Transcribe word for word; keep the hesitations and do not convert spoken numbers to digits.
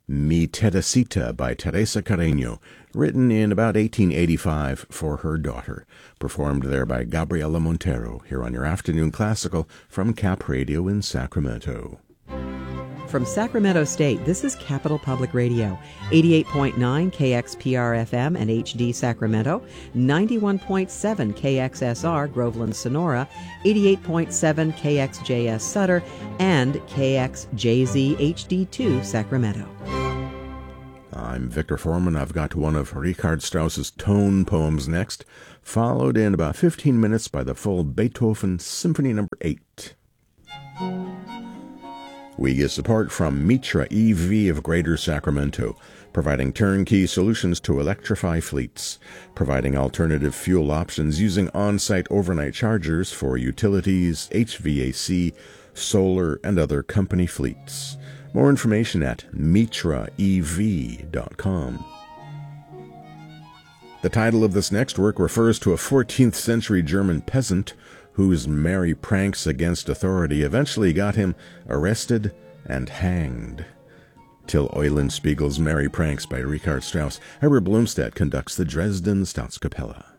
Mi Teresita by Teresa Carreño, written in about eighteen eighty-five for her daughter, performed there by Gabriela Montero, here on your Afternoon Classical from Cap Radio in Sacramento. From Sacramento State, this is Capital Public Radio, eighty-eight point nine K X P R F M and H D Sacramento, ninety-one point seven K X S R Groveland Sonora, eighty-eight point seven K X J S Sutter, and K X J Z H D two Sacramento. I'm Victor Foreman. I've got one of Richard Strauss's tone poems next, followed in about fifteen minutes by the full Beethoven Symphony Number eight. We get support from Mitra E V of Greater Sacramento, providing turnkey solutions to electrify fleets, providing alternative fuel options using on-site overnight chargers for utilities, H V A C, solar, and other company fleets. More information at mitra e v dot com. The title of this next work refers to a fourteenth century German peasant whose merry pranks against authority eventually got him arrested and hanged. Till Eulenspiegel's Merry Pranks by Richard Strauss, Herbert Blomstedt conducts the Dresden Staatskapelle.